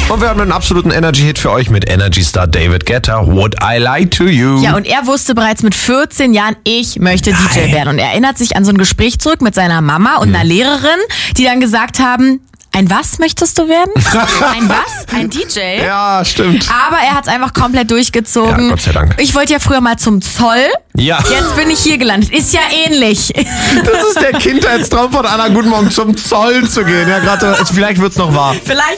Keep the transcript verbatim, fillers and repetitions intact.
Und wir haben einen absoluten Energy-Hit für euch mit Energy-Star David Guetta, Would I Lie to You. Ja, und er wusste bereits mit vierzehn Jahren, ich möchte D J werden. Und er erinnert sich an so ein Gespräch zurück mit seiner Mama und einer Lehrerin, die dann gesagt haben, ein was möchtest du werden? Ein was? Ein D J? Ja, stimmt. Aber er hat es einfach komplett durchgezogen. Ja, Gott sei Dank. Ich wollte ja früher mal zum Zoll. Ja. Jetzt bin ich hier gelandet. Ist ja ähnlich. Das ist der Kindheitstraum von Anna, guten Morgen, zum Zoll zu gehen. Ja, gerade, vielleicht wird's noch wahr. Vielleicht